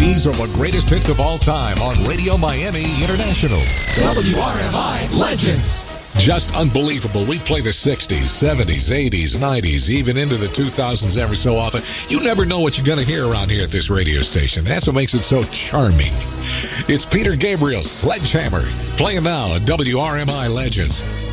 These are the greatest hits of all time on Radio Miami International. WRMI Legends. Just unbelievable. We play the 60s, 70s, 80s, 90s, even into the 2000s every so often. You never know what you're going to hear around here at this radio station. That's what makes it so charming. It's Peter Gabriel, Sledgehammer, playing now at WRMI Legends.